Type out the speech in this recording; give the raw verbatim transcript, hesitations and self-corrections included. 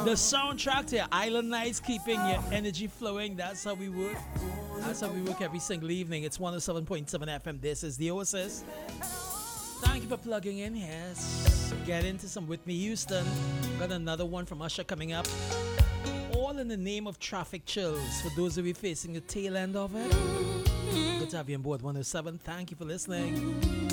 The soundtrack to your island nights, keeping your energy flowing. That's how we work. That's how we work every single evening. It's one oh seven point seven F M. This is the Oasis. Thank you for plugging in. Yes. Get into some Whitney Houston. Got another one from Usher coming up. All in the name of traffic chills. For those of you facing the tail end of it. Good to have you on board one oh seven. Thank you for listening.